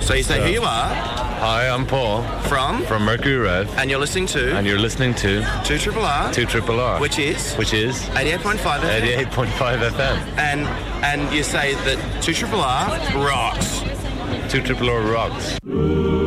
So you say who you are. Hi, I'm Paul. From Mercury Rev. And you're listening to? And you're listening to 2RRR. 2RRR. Which is? 88.5 FM. 88.5 FM. And you say that 2RRR rocks. 2RRR rocks.